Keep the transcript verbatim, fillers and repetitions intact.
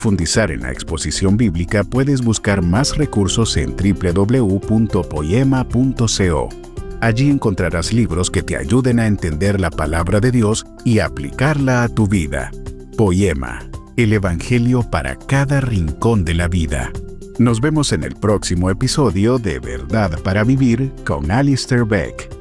profundizar en la exposición bíblica, puedes buscar más recursos en doble u doble u doble u punto poema punto co. Allí encontrarás libros que te ayuden a entender la palabra de Dios y aplicarla a tu vida. Poema, el Evangelio para cada rincón de la vida. Nos vemos en el próximo episodio de Verdad para Vivir con Alistair Begg.